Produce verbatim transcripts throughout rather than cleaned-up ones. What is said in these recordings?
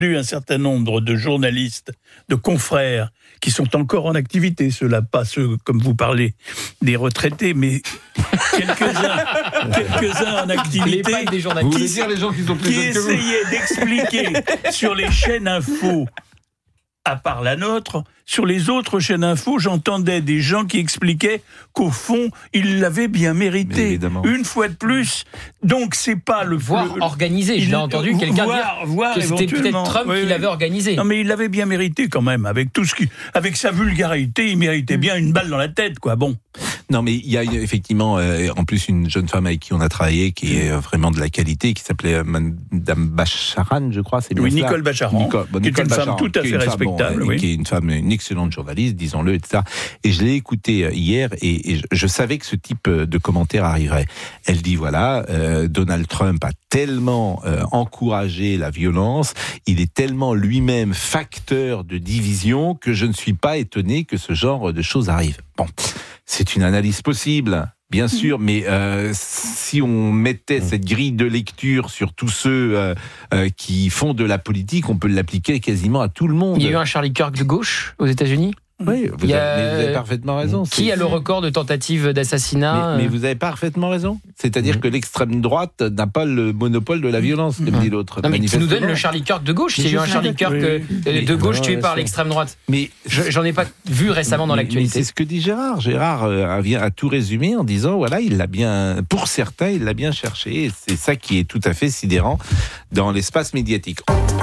un certain nombre de journalistes, de confrères, qui sont encore en activité, ceux-là, pas ceux, comme vous parlez, des retraités, mais quelques-uns, quelques-uns en activité, les des journalistes. Vous voulez dire les gens qui sont plus qui jeunes que vous essayaient d'expliquer sur les chaînes info, à part la nôtre, sur les autres chaînes info, j'entendais des gens qui expliquaient qu'au fond, ils l'avaient bien mérité. Une fois de plus. Donc, c'est pas le... Voire le, organisé, je l'ai entendu quelqu'un voir, dire voir que c'était peut-être Trump oui, qui l'avait organisé. Non, mais il l'avait bien mérité quand même. Avec tout ce qui... Avec sa vulgarité, il méritait bien une balle dans la tête, quoi. Bon. Non, mais il y a effectivement, euh, en plus, une jeune femme avec qui on a travaillé, qui est vraiment de la qualité, qui s'appelait euh, Madame Bacharan, je crois. C'est bien oui, cela. Nicole Bacharan, Nicole, bon, qui Nicole est une Bacharan, femme tout à fait respectable. Bon, oui. Qui est une femme, une excellente journaliste, disons-le, et cetera. Et je l'ai écoutée hier, et, et je, je savais que ce type de commentaire arriverait. Elle dit, voilà, euh, Donald Trump a tellement euh, encouragé la violence, il est tellement lui-même facteur de division, que je ne suis pas étonné que ce genre de choses arrive. Bon, c'est une analyse possible, bien sûr, mais euh, si on mettait cette grille de lecture sur tous ceux euh, euh, qui font de la politique, on peut l'appliquer quasiment à tout le monde. Il y a eu un Charlie Kirk de gauche aux États-Unis. Oui, vous, Il y a... avez, mais vous avez parfaitement raison. Qui c'est... a le record de tentatives d'assassinat? Mais, mais vous avez parfaitement raison. C'est-à-dire mmh. que l'extrême droite n'a pas le monopole de la violence, comme mmh. dit l'autre. Non, mais qui nous donne le Charlie Kirk de gauche. Il y a eu un Charlie Kirk oui. de gauche tué par l'extrême droite. Mais je, j'en ai pas vu récemment dans mais, l'actualité. Mais c'est ce que dit Gérard. Gérard euh, vient à tout résumer en disant voilà, il l'a bien, pour certains, il l'a bien cherché. Et c'est ça qui est tout à fait sidérant dans l'espace médiatique.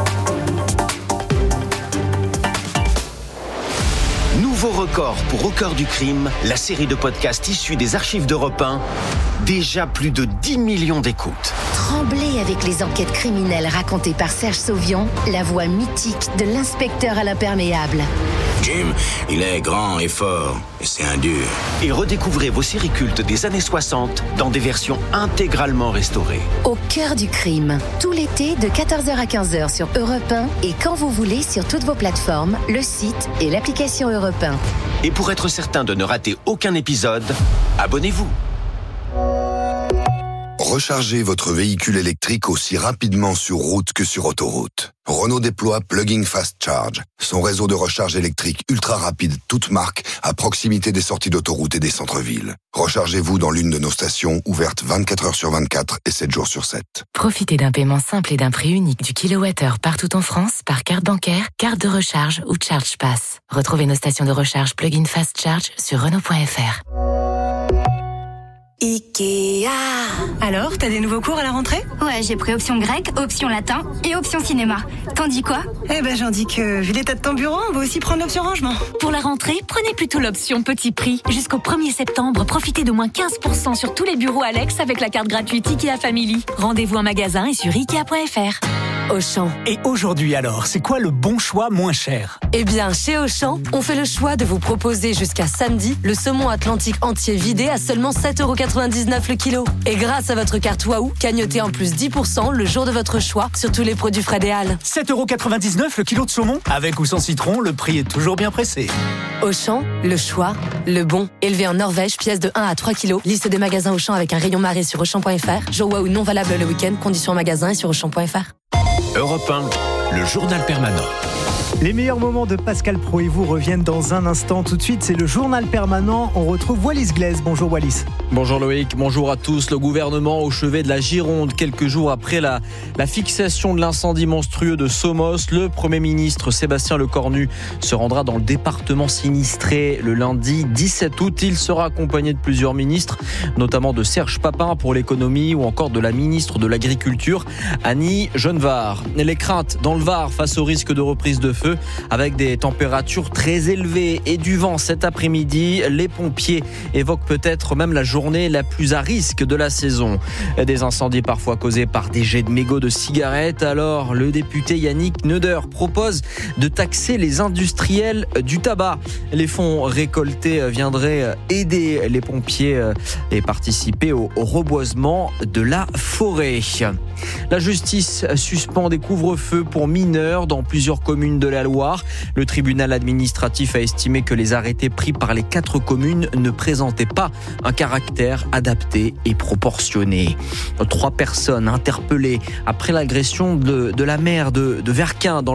Nouveau record pour Au cœur du crime, la série de podcasts issue des archives d'Europe un. Déjà plus de dix millions d'écoutes. Tremblez avec les enquêtes criminelles racontées par Serge Sauvion, la voix mythique de l'inspecteur à l'imperméable. Jim, il est grand et fort, et c'est un dur. Et redécouvrez vos séries cultes des années soixante dans des versions intégralement restaurées. Au cœur du crime, tout l'été de quatorze heures à quinze heures sur Europe un et quand vous voulez sur toutes vos plateformes, le site et l'application Europe un. Et pour être certain de ne rater aucun épisode, abonnez-vous. Rechargez votre véhicule électrique aussi rapidement sur route que sur autoroute. Renault déploie Plug-in Fast Charge, son réseau de recharge électrique ultra rapide, toute marque, à proximité des sorties d'autoroute et des centres-villes. Rechargez-vous dans l'une de nos stations ouvertes vingt-quatre heures sur vingt-quatre et sept jours sur sept. Profitez d'un paiement simple et d'un prix unique du kilowattheure partout en France par carte bancaire, carte de recharge ou ChargePass. Retrouvez nos stations de recharge Plug-in Fast Charge sur Renault point F R. Ikea. Alors, t'as des nouveaux cours à la rentrée? Ouais, j'ai pris option grec, option latin et option cinéma. T'en dis quoi? Eh ben, j'en dis que, vu l'état de ton bureau, on va aussi prendre l'option rangement. Pour la rentrée, prenez plutôt l'option petit prix. Jusqu'au premier septembre, profitez de moins quinze pour cent sur tous les bureaux Alex avec la carte gratuite Ikea Family. Rendez-vous en magasin et sur ikea point F R. Auchan. Et aujourd'hui alors, c'est quoi le bon choix moins cher? Eh bien, chez Auchan, on fait le choix de vous proposer jusqu'à samedi le saumon atlantique entier vidé à seulement sept euros quatre-vingt-dix-neuf le kilo. Et grâce à votre carte Waouh, cagnotez en plus dix pour cent le jour de votre choix sur tous les produits Fred et Halles. sept euros quatre-vingt-dix-neuf le kilo de saumon? Avec ou sans citron, le prix est toujours bien pressé. Auchan, le choix, le bon. Élevé en Norvège, pièce de un à trois kilos. Liste des magasins Auchan avec un rayon marée sur auchan point F R. Jour Waouh non valable le week-end. Conditions en magasin et sur auchan point F R. Europe un, le journal permanent. Les meilleurs moments de Pascal Praud et vous reviennent dans un instant. Tout de suite, c'est le journal permanent. On retrouve Wallis Glaise. Bonjour Wallis. Bonjour Loïc, bonjour à tous. Le gouvernement au chevet de la Gironde, quelques jours après la, la fixation de l'incendie monstrueux de Somos, le Premier ministre Sébastien Lecornu se rendra dans le département sinistré le lundi dix-sept août. Il sera accompagné de plusieurs ministres, notamment de Serge Papin pour l'économie ou encore de la ministre de l'Agriculture, Annie Genevard. Les craintes dans le Var face au risque de reprise de feu avec des températures très élevées et du vent cet après-midi. Les pompiers évoquent peut-être même la journée la plus à risque de la saison. Des incendies parfois causés par des jets de mégots de cigarettes. Alors, le député Yannick Neuder propose de taxer les industriels du tabac. Les fonds récoltés viendraient aider les pompiers et participer au reboisement de la forêt. La justice suspend des couvre-feux pour mineurs dans plusieurs communes de la Loire. Le tribunal administratif a estimé que les arrêtés pris par les quatre communes ne présentaient pas un caractère adapté et proportionné. Trois personnes interpellées après l'agression de, de la maire de, de Verquin dans